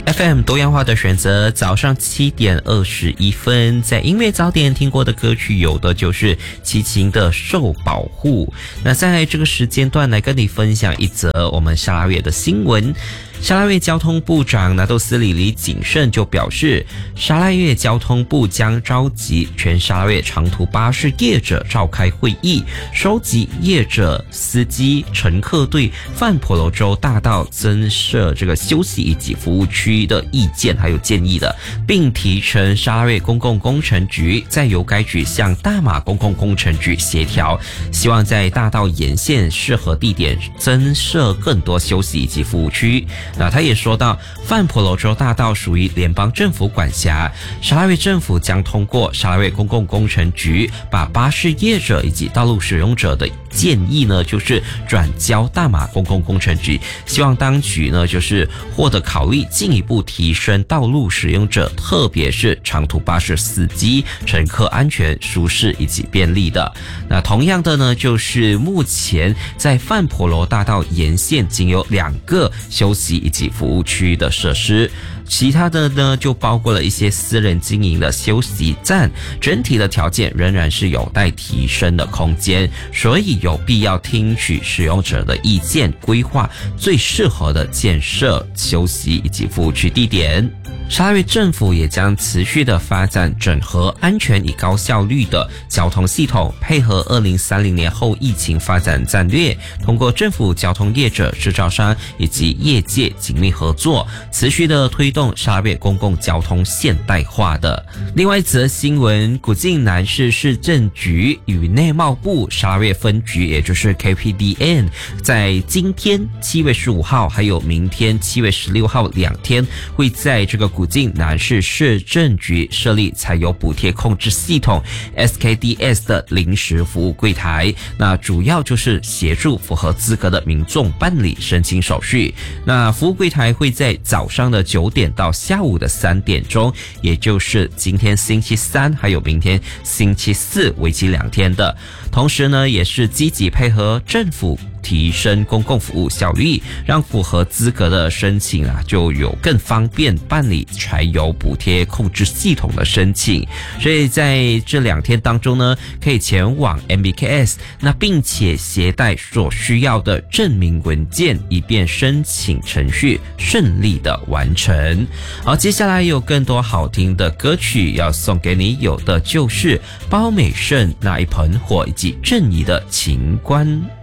FM 多样化的选择，早上7点21分，在音乐早点听过的歌曲，有的就是齐秦的《受保护》。那在这个时间段来跟你分享一则我们沙拉越的新闻。沙拉越交通部长拿督斯里李景胜就表示，沙拉越交通部将召集全沙拉越长途巴士业者召开会议，收集业者、司机、乘客对泛婆罗洲大道增设这个休息以及服务区的意见还有建议的，并提呈沙拉越公共工程局，再由该局向大马公共工程局协调，希望在大道沿线适合地点增设更多休息以及服务区。那他也说到，泛婆罗洲大道属于联邦政府管辖，沙拉越政府将通过沙拉越公共工程局，把巴士业者以及道路使用者的建议呢，就是转交大马公共工程局，希望当局呢，就是获得考虑进一步提升道路使用者，特别是长途巴士司机乘客安全、舒适以及便利的。那同样的呢，就是目前在泛婆罗大道沿线仅有2个休息以及服务区的设施，其他的呢就包括了一些私人经营的休息站，整体的条件仍然是有待提升的空间，所以有必要听取使用者的意见，规划最适合的建设休息以及服务区地点。沙拉越政府也将持续的发展整合安全与高效率的交通系统，配合2030年后疫情发展战略，通过政府、交通业者、制造商以及业界紧密合作，持续的推动沙拉越公共交通现代化的。另外一则新闻，古晋南市市政局与内贸部沙拉越分局，也就是 KPDN， 在今天7月15号还有明天7月16号2天，会在这个古晋南市市政局设立采有补贴控制系统 SKDS 的临时服务柜台，那主要就是协助符合资格的民众办理申请手续。那服务柜台会在早上的9点到下午的3点钟，也就是今天星期三还有明天星期四，为期2天的。同时呢，也是积极配合政府提升公共服务效率，让符合资格的申请就有更方便办理柴油补贴控制系统的申请。所以在这2天当中呢，可以前往 MBKS， 那并且携带所需要的证明文件，以便申请程序顺利的完成。好，接下来有更多好听的歌曲要送给你，有的就是包美胜那一盆火以及郑怡的情关。